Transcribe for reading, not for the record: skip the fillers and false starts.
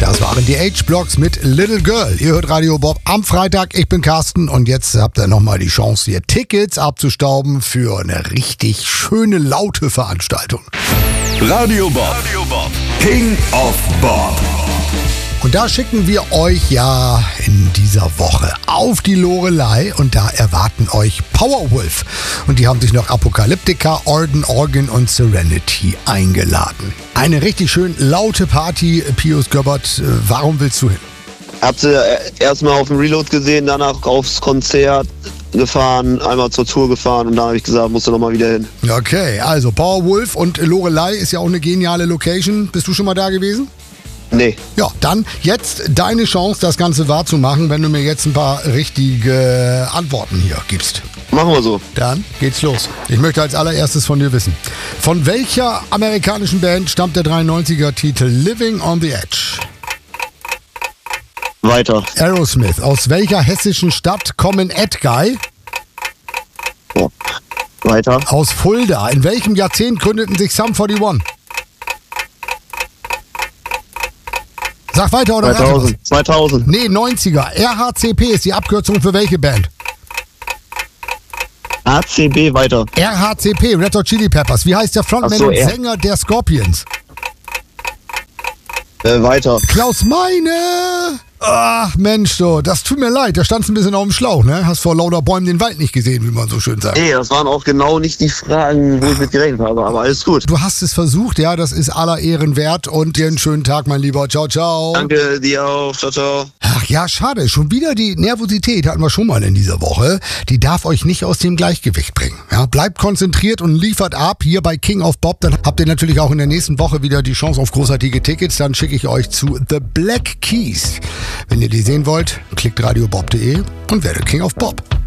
Das waren die H-Blocks mit Little Girl. Ihr hört Radio Bob am Freitag. Ich bin Carsten und jetzt habt ihr nochmal die Chance, hier Tickets abzustauben für eine richtig schöne, laute Veranstaltung. Radio Bob. King of Bob. Und da schicken wir euch ja in dieser Woche auf die Loreley und da erwarten euch Powerwolf. Und die haben sich noch Apocalyptica, Orden, Organ und Serenity eingeladen. Eine richtig schön laute Party. Pius Göbbert, warum willst du hin? Hab sie erstmal auf dem Reload gesehen, danach aufs Konzert gefahren, einmal zur Tour gefahren und dann habe ich gesagt, musst du nochmal wieder hin. Okay, also Powerwolf und Loreley ist ja auch eine geniale Location. Bist du schon mal da gewesen? Nee. Ja, dann jetzt deine Chance, das Ganze wahrzumachen, wenn du mir jetzt ein paar richtige Antworten hier gibst. Machen wir so. Dann geht's los. Ich möchte als allererstes von dir wissen, von welcher amerikanischen Band stammt der 93er-Titel Living on the Edge? Weiter. Aerosmith. Aus welcher hessischen Stadt kommen Ed Guy? Ja. Weiter. Aus Fulda. In welchem Jahrzehnt gründeten sich Sum 41? Sag weiter oder 2000. Nee, 90er. RHCP ist die Abkürzung für welche Band? ACB weiter. RHCP, Red Hot Chili Peppers. Wie heißt der Frontman Ach so, und Sänger der Scorpions? Weiter. Klaus Meine! Ach Mensch, so, das tut mir leid, da standst ein bisschen auf dem Schlauch, ne? Hast vor lauter Bäumen den Wald nicht gesehen, wie man so schön sagt. Nee, das waren auch genau nicht die Fragen, wo ich mit gerechnet habe, aber alles gut. Du hast es versucht, ja, das ist aller Ehren wert und dir einen schönen Tag, mein Lieber. Ciao, ciao. Danke, dir auch. Ciao, ciao. Ach ja, schade, schon wieder die Nervosität hatten wir schon mal in dieser Woche. Die darf euch nicht aus dem Gleichgewicht bringen. Ja, bleibt konzentriert und liefert ab hier bei King of Bob. Dann habt ihr natürlich auch in der nächsten Woche wieder die Chance auf großartige Tickets. Dann schicke ich euch zu The Black Keys. Wenn ihr die sehen wollt, klickt radiobob.de und werdet King of Bob.